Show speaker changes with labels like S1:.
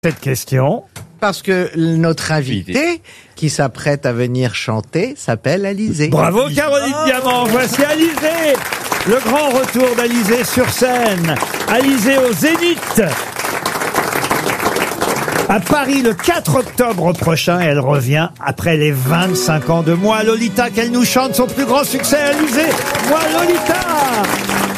S1: Cette question.
S2: Parce que notre invité qui s'apprête à venir chanter s'appelle Alizée.
S1: Bravo Caroline Diamant, voici Alizée. Le grand retour d'Alizée sur scène. Alizée au Zénith. À Paris le 4 octobre prochain, elle revient après les 25 ans de Moi Lolita, qu'elle nous chante son plus grand succès. Alizée, Moi Lolita.